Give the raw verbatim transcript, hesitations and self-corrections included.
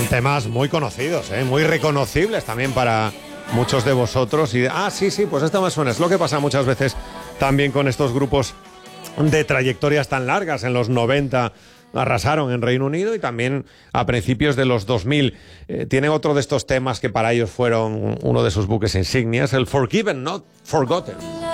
temas muy conocidos, ¿eh? Muy reconocibles también para muchos de vosotros. Y, ah, sí, sí, pues esto me suena. Es lo que pasa muchas veces también con estos grupos de trayectorias tan largas. En los noventa arrasaron en Reino Unido y también a principios de los dos mil. Eh, tienen otro de estos temas que para ellos fueron uno de sus buques insignias, el Forgiven, Not Forgotten.